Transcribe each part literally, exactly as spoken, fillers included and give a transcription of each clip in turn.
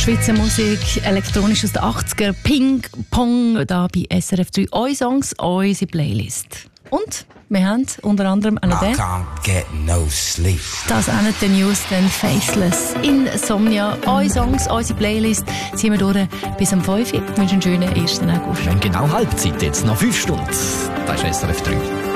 Schweizer Musik, elektronisch aus den achtziger, Ping-Pong, da bei S R F drei. Eure Songs, unsere Playlist. Und wir haben unter anderem einen den. No sleep. Das eine der News, den Faceless. Insomnia, eure Songs, unsere Playlist. Ziehen wir durch bis um fünf Uhr. Ich wünsche einen schönen ersten August. Wir haben genau Halbzeit, jetzt noch fünf Stunden. Das ist S R F drei.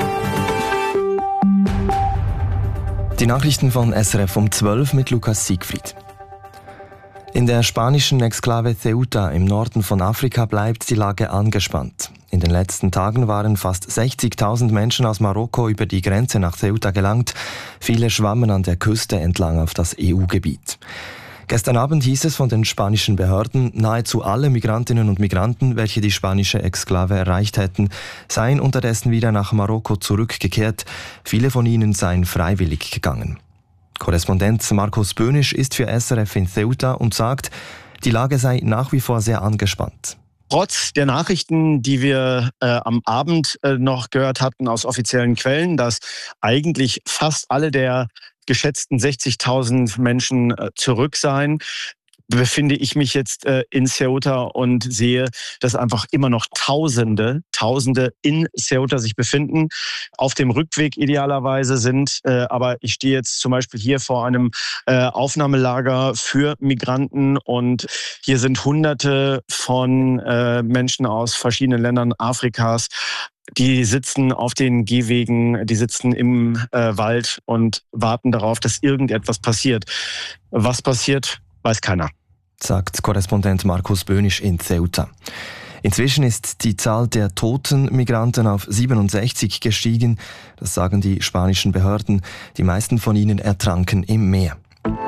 Die Nachrichten von S R F um zwölf mit Lukas Siegfried. In der spanischen Exklave Ceuta im Norden von Afrika bleibt die Lage angespannt. In den letzten Tagen waren fast sechzigtausend Menschen aus Marokko über die Grenze nach Ceuta gelangt. Viele schwammen an der Küste entlang auf das E U-Gebiet. Gestern Abend hieß es von den spanischen Behörden, nahezu alle Migrantinnen und Migranten, welche die spanische Exklave erreicht hätten, seien unterdessen wieder nach Marokko zurückgekehrt. Viele von ihnen seien freiwillig gegangen. Korrespondent Markus Böhnisch ist für S R F in Ceuta und sagt, die Lage sei nach wie vor sehr angespannt. Trotz der Nachrichten, die wir äh, am Abend äh, noch gehört hatten aus offiziellen Quellen, dass eigentlich fast alle der geschätzten sechzigtausend Menschen äh, zurück seien, befinde ich mich jetzt äh, in Ceuta und sehe, dass einfach immer noch Tausende, Tausende in Ceuta sich befinden, auf dem Rückweg idealerweise sind. Äh, aber ich stehe jetzt zum Beispiel hier vor einem äh, Aufnahmelager für Migranten und hier sind Hunderte von äh, Menschen aus verschiedenen Ländern Afrikas. Die sitzen auf den Gehwegen, die sitzen im äh, Wald und warten darauf, dass irgendetwas passiert. Was passiert, weiß keiner. Sagt Korrespondent Markus Böhnisch in Ceuta. Inzwischen ist die Zahl der toten Migranten auf siebenundsechzig gestiegen. Das sagen die spanischen Behörden. Die meisten von ihnen ertranken im Meer.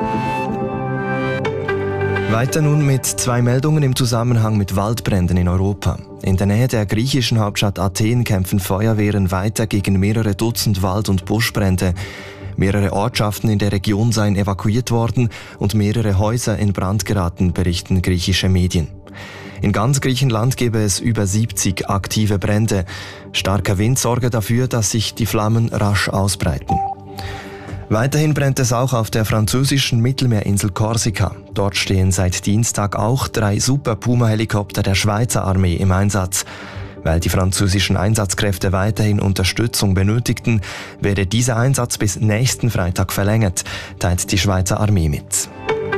Weiter nun mit zwei Meldungen im Zusammenhang mit Waldbränden in Europa. In der Nähe der griechischen Hauptstadt Athen kämpfen Feuerwehren weiter gegen mehrere Dutzend Wald- und Buschbrände. Mehrere Ortschaften in der Region seien evakuiert worden und mehrere Häuser in Brand geraten, berichten griechische Medien. In ganz Griechenland gebe es über siebzig aktive Brände. Starker Wind sorge dafür, dass sich die Flammen rasch ausbreiten. Weiterhin brennt es auch auf der französischen Mittelmeerinsel Korsika. Dort stehen seit Dienstag auch drei Super Puma-Helikopter der Schweizer Armee im Einsatz. Weil die französischen Einsatzkräfte weiterhin Unterstützung benötigten, werde dieser Einsatz bis nächsten Freitag verlängert, teilt die Schweizer Armee mit.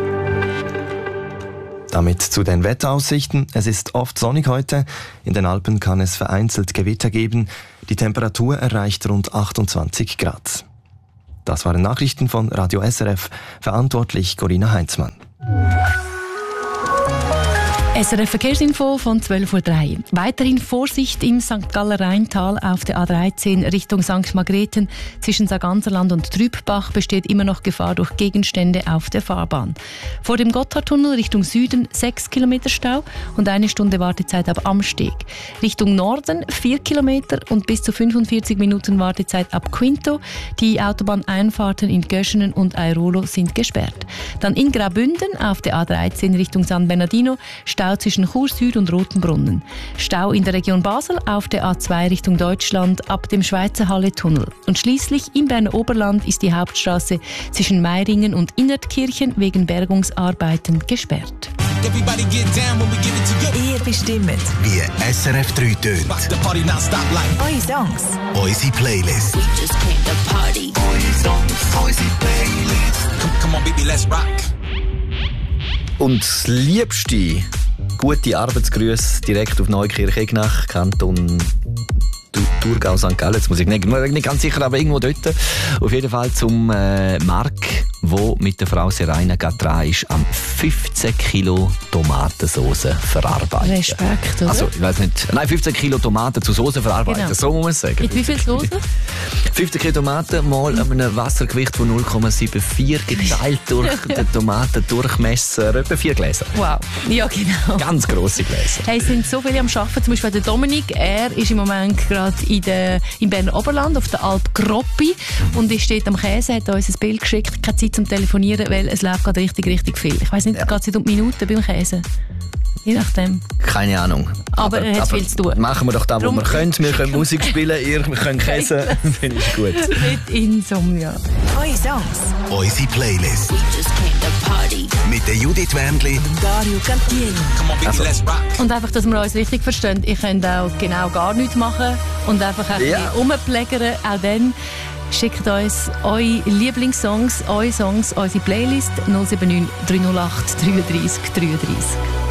Damit zu den Wetteraussichten. Es ist oft sonnig heute. In den Alpen kann es vereinzelt Gewitter geben. Die Temperatur erreicht rund achtundzwanzig Grad. Das waren Nachrichten von Radio S R F. Verantwortlich Corinna Heinzmann. S R F Verkehrsinfo von zwölf Uhr drei. Weiterhin Vorsicht im Sankt Galler Rheintal auf der A dreizehn Richtung Sankt Margrethen. Zwischen Sarganserland und Trübbach besteht immer noch Gefahr durch Gegenstände auf der Fahrbahn. Vor dem Gotthardtunnel Richtung Süden sechs Kilometer Stau und eine Stunde Wartezeit ab Amsteg. Richtung Norden vier Kilometer und bis zu fünfundvierzig Minuten Wartezeit ab Quinto. Die Autobahneinfahrten in Göschenen und Airolo sind gesperrt. Dann in Graubünden auf der A dreizehn Richtung San Bernardino Stau zwischen Chur Süd und Rotenbrunnen. Stau in der Region Basel auf der A zwei Richtung Deutschland ab dem Schweizer Halle-Tunnel. Und schließlich im Berner Oberland ist die Hauptstraße zwischen Meiringen und Innertkirchen wegen Bergungsarbeiten gesperrt. Ihr bestimmt, Wie S R F drei tönt. eure Songs, Unsere Playlist. Unsere Songs, unsere Playlist. Come on, baby, let's rock. Und das liebste gute Arbeitsgrüße direkt auf Neukirch-Egnach, Kanton Thurgau, Sankt Gallen. Jetzt muss ich nicht, nicht ganz sicher, aber irgendwo dort. Auf jeden Fall zum äh, Mark, wo mit der Frau Seraina gerade dran ist, am fünfzehn Kilo Tomatensauce verarbeiten. Respekt, oder? Also, ich weiß nicht. Nein, fünfzehn Kilo Tomaten zu Soße verarbeiten. Genau. So muss man es sagen. Mit wie viel Soße? fünfzehn Kilo Tomaten mal an einem Wassergewicht von null Komma vierundsiebzig geteilt durch den Tomatendurchmesser. Etwa vier Gläser. Wow, ja genau. Ganz grosse Gläser. Hey, es sind so viele am Arbeiten, zum Beispiel der Dominik, er ist im Moment gerade in der, im Berner Oberland auf der Alp Groppi und ist steht am Käse, hat uns ein Bild geschickt, keine Zeit zum Telefonieren, weil es läuft gerade richtig, richtig viel. Ich weiss nicht, ja. Geht es um Minuten beim Käse? Je nachdem. Keine Ahnung. Aber, aber er hat aber viel zu tun. Machen wir doch da, wo wir können. Wir können Musik spielen, ihr könnt Käse. Finde ich gut. Mit Insomnia. eure Songs, Unsere Playlist. We just came to party. Mit der Judith Wendli und Dario Cantieni. Also, Und einfach, dass wir uns richtig verstehen. Ich könnte auch genau gar nichts machen und einfach ein Ja. bisschen rumplägern. Auch dann schickt uns eure Lieblingssongs, eure Songs, unsere Playlist null sieben neun drei null acht drei drei drei drei.